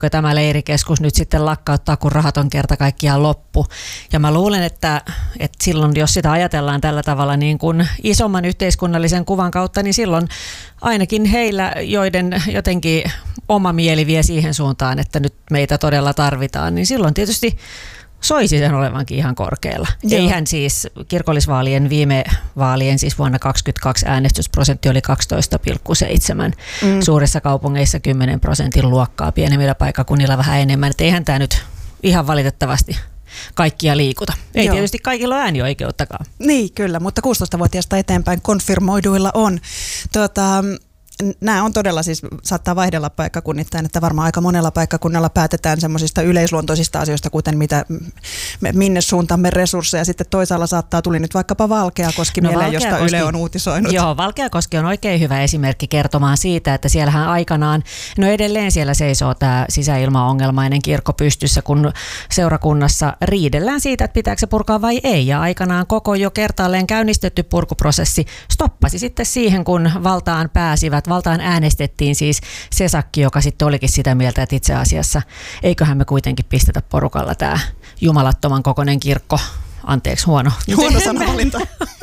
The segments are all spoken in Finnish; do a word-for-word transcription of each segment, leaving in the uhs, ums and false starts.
tämä leirikeskus nyt sitten lakkauttaa, kun rahat on kerta kaikkiaan loppu. Ja mä luulen, että, että silloin, jos sitä ajatellaan tällä tavalla niin kuin isomman yhteiskunnallisen kuvan kautta, niin silloin ainakin heillä, joiden jotenkin oma mieli vie siihen suuntaan, että nyt meitä todella tarvitaan, niin silloin tietysti soisi sen olevankin ihan korkealla. Joo. Eihän siis kirkollisvaalien viime vaalien, siis vuonna kaksikymmentäkaksi äänestysprosentti oli kaksitoista pilkku seitsemän. Mm. Suurissa kaupungeissa kymmenen prosentin luokkaa, pienemmillä paikkakunnilla vähän enemmän. Et eihän tämä nyt ihan valitettavasti kaikkia liikuta. Ei Joo. tietysti kaikilla ole äänioikeuttakaan. Niin, kyllä, mutta kuusitoistavuotiaasta eteenpäin konfirmoiduilla on. Tuota, nämä on todella siis, saattaa vaihdella paikkakunnittain, että varmaan aika monella paikkakunnalla päätetään semmoisista yleisluontoisista asioista, kuten mitä, minne suuntaamme resursseja. Sitten toisaalla saattaa tuli nyt vaikkapa Valkeakoski no, mieleen, josta Yle on uutisoinut. Joo, Valkeakoski on oikein hyvä esimerkki kertomaan siitä, että siellähän aikanaan, no edelleen siellä seisoo tämä sisäilmaongelmainen kirkko pystyssä, kun seurakunnassa riidellään siitä, että pitääkö se purkaa vai ei. Ja aikanaan koko jo kertaalleen käynnistetty purkuprosessi stoppasi sitten siihen, kun valtaan pääsivät. Valtaan äänestettiin siis se sakki, joka sitten olikin sitä mieltä, että itse asiassa eiköhän me kuitenkin pistetä porukalla tämä jumalattoman kokoinen kirkko. Anteeksi, huono. Huono sanavalinta.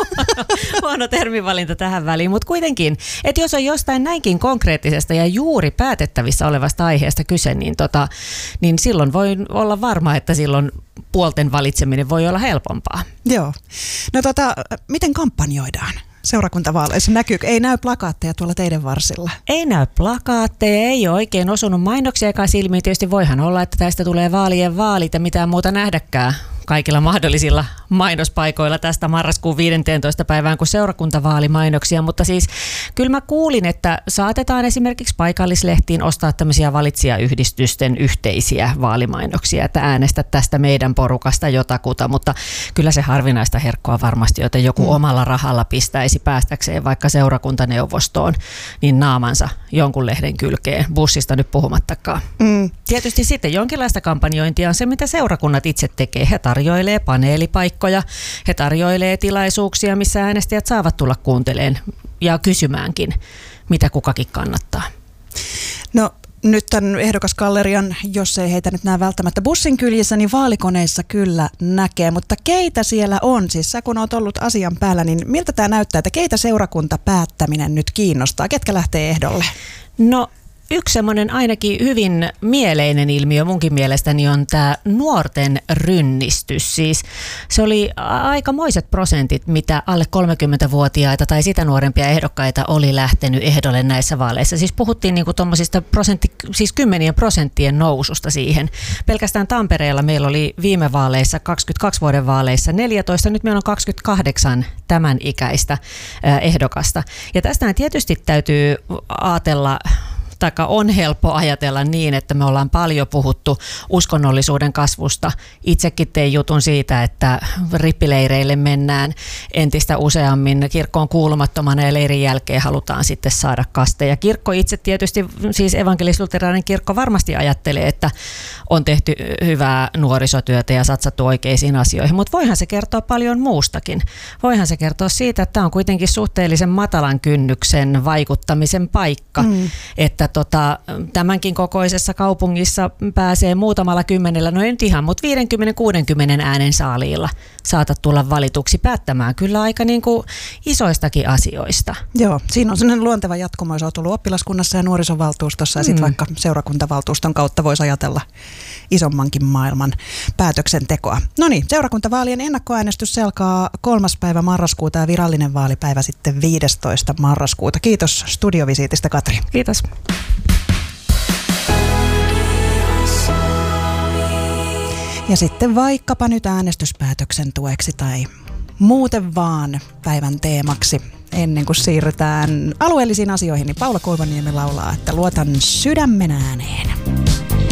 Huono termivalinta tähän väliin, mutta kuitenkin, että jos on jostain näinkin konkreettisesta ja juuri päätettävissä olevasta aiheesta kyse, niin, tota, niin silloin voi olla varma, että silloin puolten valitseminen voi olla helpompaa. Joo. No tota, miten kampanjoidaan? Seurakuntavaaleissa näkyy, ei näy plakaatteja tuolla teidän varsilla. Ei näy plakaatteja, ei ole oikein osunut mainoksiakaan silmiin. Tietysti voihan olla, että tästä tulee vaalien vaalit ja mitään muuta nähdäkään kaikilla mahdollisilla mainospaikoilla tästä marraskuun viidenteentoista päivään kuin seurakuntavaalimainoksia, mutta siis kyllä mä kuulin, että saatetaan esimerkiksi paikallislehtiin ostaa tämmöisiä valitsijayhdistysten yhteisiä vaalimainoksia, että äänestä tästä meidän porukasta jotakuta, mutta kyllä se harvinaista herkkoa varmasti, joten joku mm. omalla rahalla pistäisi päästäkseen vaikka seurakuntaneuvostoon, niin naamansa jonkun lehden kylkeen, bussista nyt puhumattakaan. Mm. Tietysti sitten jonkinlaista kampanjointia on se, mitä seurakunnat itse tekee. He tarjoilee paneelipaikkoja, he tarjoilee tilaisuuksia, missä äänestäjät saavat tulla kuuntelemaan ja kysymäänkin, mitä kukakin kannattaa. No nyt tämän ehdokasgallerian, jos ei heitä nyt näe välttämättä bussin kyljissä, niin vaalikoneissa kyllä näkee, mutta keitä siellä on? Siis sä kun oot ollut asian päällä, niin miltä tämä näyttää, että keitä seurakunta päättäminen nyt kiinnostaa? Ketkä lähtee ehdolle? No yksi semmoinen ainakin hyvin mieleinen ilmiö munkin mielestäni on tämä nuorten rynnistys. Siis se oli aikamoiset prosentit, mitä alle kolmekymmentävuotiaita tai sitä nuorempia ehdokkaita oli lähtenyt ehdolle näissä vaaleissa. Siis puhuttiin niinku tommosista prosentti, siis kymmenien prosenttien noususta siihen. Pelkästään Tampereella meillä oli viime vaaleissa, kaksikymmentäkaksi vuoden vaaleissa neljätoista, nyt meillä on kaksikymmentäkahdeksan tämän ikäistä ehdokasta. Ja tästähän tietysti täytyy ajatella, taikka on helppo ajatella niin, että me ollaan paljon puhuttu uskonnollisuuden kasvusta. Itsekin tein jutun siitä, että rippileireille mennään entistä useammin kirkkoon kuulumattomana ja leirin jälkeen halutaan sitten saada kasteja. Kirkko itse tietysti, siis evankelis-luterilainen kirkko varmasti ajattelee, että on tehty hyvää nuorisotyötä ja satsattu oikeisiin asioihin, mutta voihan se kertoa paljon muustakin. Voihan se kertoa siitä, että tämä on kuitenkin suhteellisen matalan kynnyksen vaikuttamisen paikka, mm. että Tota, tämänkin kokoisessa kaupungissa pääsee muutamalla kymmenellä, no ei nyt ihan, mutta viisikymmentä kuusikymmentä äänen saaliilla saatat tulla valituksi päättämään kyllä aika niin kuin isoistakin asioista. Joo, siinä on sellainen luonteva jatkumo, jos olet ollut oppilaskunnassa ja nuorisovaltuustossa ja sitten mm. vaikka seurakuntavaltuuston kautta voisi ajatella isommankin maailman päätöksentekoa. No niin, seurakuntavaalien ennakkoäänestys se alkaa kolmas päivä marraskuuta ja virallinen vaalipäivä sitten viidestoista marraskuuta. Kiitos studiovisiitistä, Katri. Kiitos. Ja sitten vaikkapa nyt äänestyspäätöksen tueksi tai muuten vaan päivän teemaksi ennen kuin siirrytään alueellisiin asioihin, niin Paula Koivuniemi laulaa, että luotan sydämen ääneen.